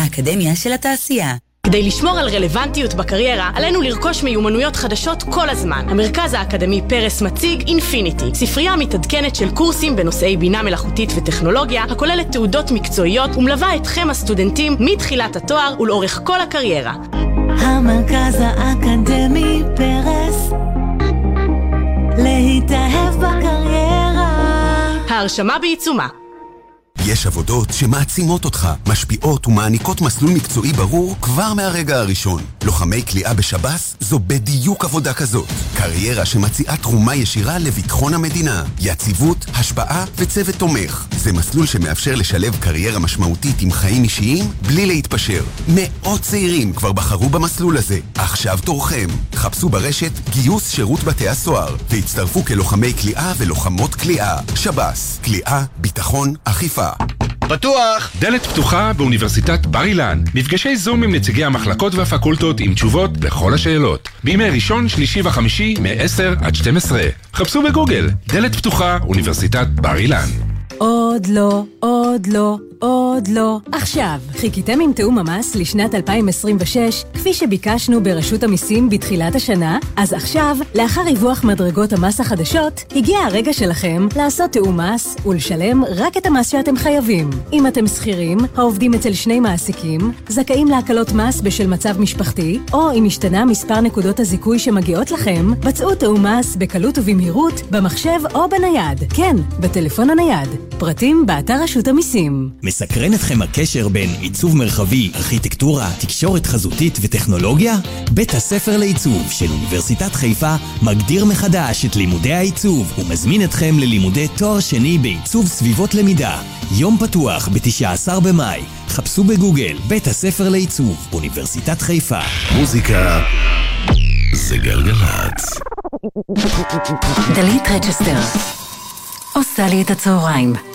האקדמיה של התעשייה. כדי לשמור על רלוונטיות בקריירה, עלינו לרכוש מיומנויות חדשות כל הזמן. המרכז האקדמי פרס מציג אינפיניטי, ספרייה מתעדכנת של קורסים בנושאי בינה מלאכותית וטכנולוגיה, הכוללת תעודות מקצועיות ומלווה אתכם הסטודנטים מתחילת התואר ולאורך כל הקריירה. המרכז האקדמי פרס, להתאהב בקריירה. ההרשמה בעיצומה. יש עבודות שמעצימות אותך, משפיעות ומעניקות מסלול מקצועי ברור כבר מהרגע הראשון. לוחמי כליאה בשב"ס זו בדיוק עבודה כזאת. קריירה שמציעה תרומה ישירה לביטחון המדינה, יציבות, השפעה וצוות תומך. זה מסלול שמאפשר לשלב קריירה משמעותית עם חיים אישיים בלי להתפשר. מאות צעירים כבר בחרו במסלול הזה. עכשיו תורכם. חפשו ברשת גיוס שירות בתי הסוהר והצטרפו כלוחמי כליאה ולוחמות כליאה. שב"ס, כליאה, ביטחון, אכיפה. פתוח! דלת פתוחה באוניברסיטת בר אילן. מפגשי זום עם נציגי המחלקות והפקולטות עם תשובות לכל השאלות. בימי ראשון, שלישי וחמישי מ-10 עד 12. חפשו בגוגל, דלת פתוחה, אוניברסיטת בר אילן. עוד לא, עוד לא, עוד לא. עכשיו, חיכיתם עם תאום המס לשנת 2026, כפי שביקשנו ברשות המיסים בתחילת השנה? אז עכשיו, לאחר ריווח מדרגות המס החדשות, הגיע הרגע שלכם לעשות תאום מס ולשלם רק את המס שאתם חייבים. אם אתם שכירים, העובדים אצל שני מעסיקים, זכאים להקלות מס בשל מצב משפחתי, או אם השתנה מספר נקודות הזיכוי שמגיעות לכם, בצעו תאום מס בקלות ובמהירות, במחשב או בנייד. כן, בטלפון הנייד. פרטים באתר רשות המיסים. מסקרן אתכם הקשר בין עיצוב מרחבי, ארכיטקטורה, תקשורת חזותית וטכנולוגיה? בית הספר לעיצוב של אוניברסיטת חיפה מגדיר מחדש את לימודי העיצוב ומזמין אתכם ללימודי תואר שני בעיצוב סביבות למידה. יום פתוח ב-19 במאי. חפשו בגוגל בית הספר לעיצוב אוניברסיטת חיפה. מוזיקה זה גלגלצ. דלית רצ'סטר עושה לי את הצהריים.